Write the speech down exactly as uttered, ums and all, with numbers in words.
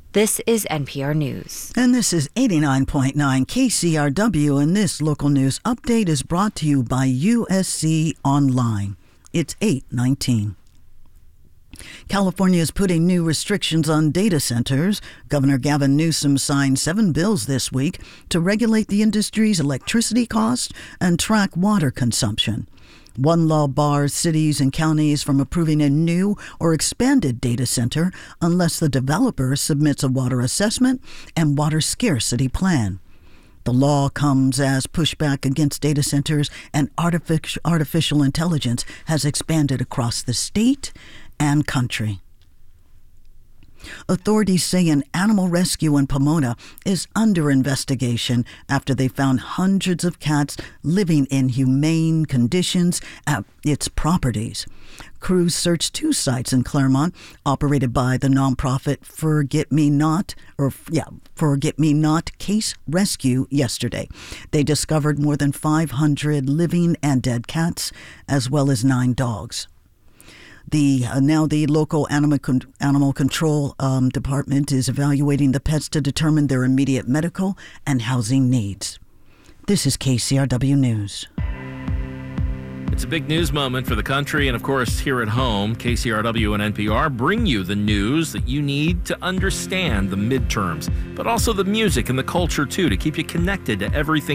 This is N P R News. And this is eighty-nine point nine K C R W, and this local news update is brought to you by U S C Online. It's eight nineteen. California is putting new restrictions on data centers. Governor Gavin Newsom signed seven bills this week to regulate the industry's electricity costs and track water consumption. One law bars cities and counties from approving a new or expanded data center unless the developer submits a water assessment and water scarcity plan. The law comes as pushback against data centers and artificial, artificial intelligence has expanded across the state and country. Authorities say an animal rescue in Pomona is under investigation after they found hundreds of cats living in humane conditions at its properties. Crews searched two sites in Claremont, operated by the nonprofit Forget Me Not, or yeah, Forget Me Not Case Rescue yesterday. They discovered more than five hundred living and dead cats, as well as nine dogs. The uh, now the local animal con- animal control um, department is evaluating the pets to determine their immediate medical and housing needs. This is K C R W News. It's a big news moment for the country and, of course, here at home. K C R W and N P R bring you the news that you need to understand the midterms, but also the music and the culture, too, to keep you connected to everything